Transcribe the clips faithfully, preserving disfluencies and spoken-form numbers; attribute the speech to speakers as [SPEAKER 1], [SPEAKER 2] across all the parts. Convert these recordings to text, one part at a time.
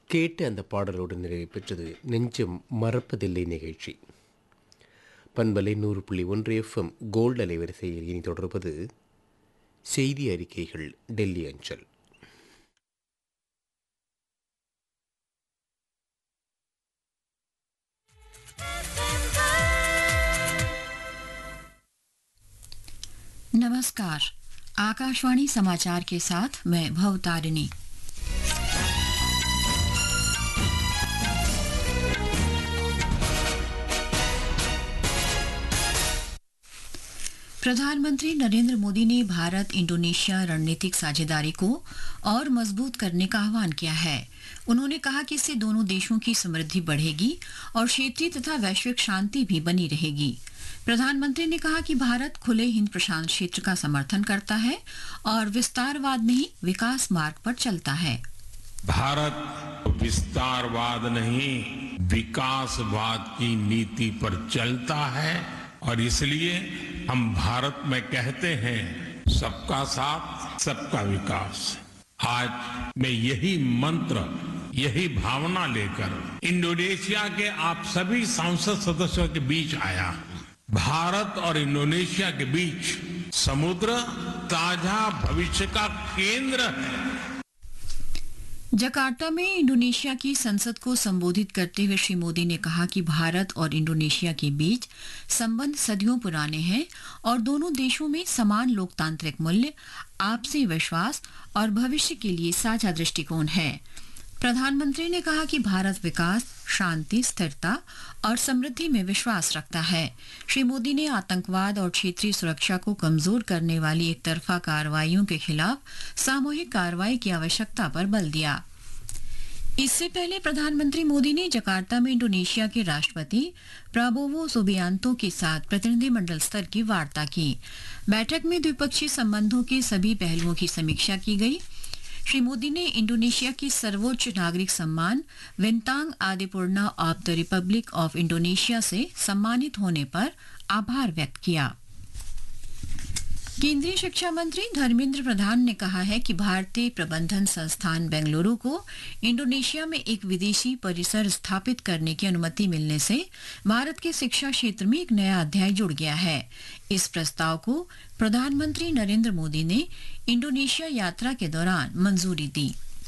[SPEAKER 1] கேட்டு அந்த பாடலோடு நிறைவு பெற்றது நெஞ்சம் மறப்பதில்லை நிகழ்ச்சி. பண்பலை நூறு புள்ளி ஒன்று எஃப்எம் கோல்டு அலைவரிசையில் இனி தொடர்பது செய்தி அறிக்கைகள் டெல்லி அஞ்சல்.
[SPEAKER 2] नमस्कार, आकाशवाणी समाचार के साथ मैं भवतारिणी। प्रधानमंत्री नरेंद्र मोदी ने भारत इंडोनेशिया रणनीतिक साझेदारी को और मजबूत करने का आह्वान किया है। उन्होंने कहा कि इससे दोनों देशों की समृद्धि बढ़ेगी और क्षेत्रीय तथा वैश्विक शांति भी बनी रहेगी। प्रधानमंत्री ने कहा कि भारत खुले हिंद प्रशांत क्षेत्र का समर्थन करता है और विस्तारवाद नहीं, विकास मार्ग पर चलता है।
[SPEAKER 3] भारत विस्तारवाद नहीं, विकासवाद की नीति पर चलता है और इसलिए हम भारत में कहते हैं सबका साथ सबका विकास। आज मैं यही मंत्र, यही भावना लेकर इंडोनेशिया के आप सभी सांसद सदस्यों के बीच आया हूं। भारत और इंडोनेशिया के बीच समुद्र ताजा भविष्य का केंद्र है।
[SPEAKER 2] जकार्ता में इंडोनेशिया की संसद को संबोधित करते हुए श्री मोदी ने कहा कि भारत और इंडोनेशिया के बीच संबंध सदियों पुराने हैं और दोनों देशों में समान लोकतांत्रिक मूल्य, आपसी विश्वास और भविष्य के लिए साझा दृष्टिकोण है। प्रधानमंत्री ने कहा कि भारत विकास, शांति, स्थिरता और समृद्धि में विश्वास रखता है। श्री मोदी ने आतंकवाद और क्षेत्रीय सुरक्षा को कमजोर करने वाली एक तरफा कार्रवाइयों के खिलाफ सामूहिक कार्रवाई की आवश्यकता पर बल दिया। इससे पहले प्रधानमंत्री मोदी ने जकार्ता में इंडोनेशिया के राष्ट्रपति प्राबोवो सुबियांतो के साथ प्रतिनिधिमंडल स्तर की वार्ता की। बैठक में द्विपक्षीय संबंधों के सभी पहलुओं की समीक्षा की गई। श्री मोदी ने इंडोनेशिया की सर्वोच्च नागरिक सम्मान विंतांग आदिपुर्ना of the Republic of Indonesia से सम्मानित होने पर आभार व्यक्त किया। केंद्रीय शिक्षा मंत्री धर्मेंद्र प्रधान ने कहा है कि भारतीय प्रबंधन संस्थान बेंगलुरु को इंडोनेशिया में एक विदेशी परिसर स्थापित करने की अनुमति मिलने से भारत के शिक्षा क्षेत्र में एक नया अध्याय जुड़ गया है। इस प्रस्ताव को प्रधानमंत्री नरेंद्र मोदी ने इंडोनेशिया यात्रा के दौरान मंजूरी दी।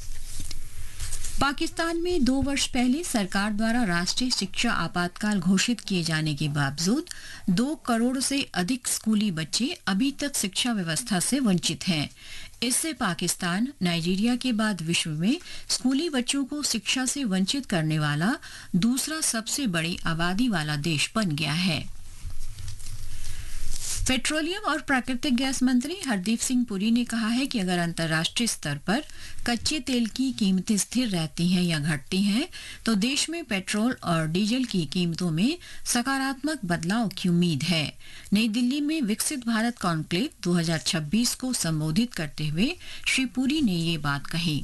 [SPEAKER 2] पाकिस्तान में दो वर्ष पहले सरकार द्वारा राष्ट्रीय शिक्षा आपातकाल घोषित किए जाने के बावजूद दो करोड़ से अधिक स्कूली बच्चे अभी तक शिक्षा व्यवस्था से वंचित हैं। इससे पाकिस्तान नाइजीरिया के बाद विश्व में स्कूली बच्चों को शिक्षा से वंचित करने वाला दूसरा सबसे बड़ी आबादी वाला देश बन गया है। पेट्रोलियम और प्राकृतिक गैस मंत्री हरदीप सिंह पुरी ने कहा है कि अगर अंतर्राष्ट्रीय स्तर पर कच्चे तेल की कीमतें स्थिर रहती हैं या घटती हैं तो देश में पेट्रोल और डीजल की कीमतों में सकारात्मक बदलाव की उम्मीद है। नई दिल्ली में विकसित भारत कॉन्क्लेव दो हज़ार छब्बीस को संबोधित करते हुए श्री पुरी ने ये बात कही।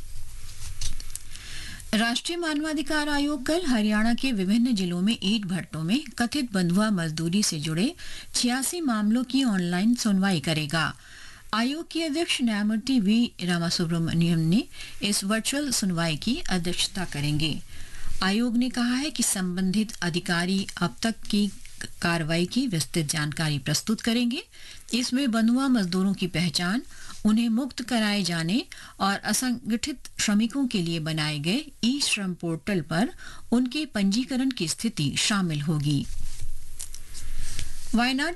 [SPEAKER 2] राष्ट्रीय मानवाधिकार आयोग कल हरियाणा के विभिन्न जिलों में ईंट भट्टों में कथित बंधुआ मजदूरी से जुड़े छियासी मामलों की ऑनलाइन सुनवाई करेगा। आयोग के अध्यक्ष न्यायमूर्ति वी रामासुब्रमण्यम ने इस वर्चुअल सुनवाई की अध्यक्षता करेंगे। आयोग ने कहा है कि संबंधित अधिकारी अब तक की कार्रवाई की विस्तृत जानकारी प्रस्तुत करेंगे। इसमें बंधुआ मजदूरों की पहचान, उन्हें मुक्त कराए जाने और असंगठित श्रमिकों के लिए बनाए गए ई श्रम पोर्टल पर उनके पंजीकरण की स्थिति शामिल होगी। वायनाड